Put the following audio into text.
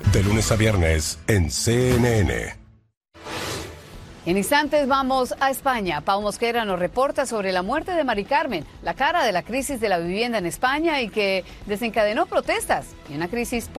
De lunes a viernes en CNN. En instantes vamos a España. Pau Mosquera nos reporta sobre la muerte de Mari Carmen, la cara de la crisis de la vivienda en España y que desencadenó protestas y una crisis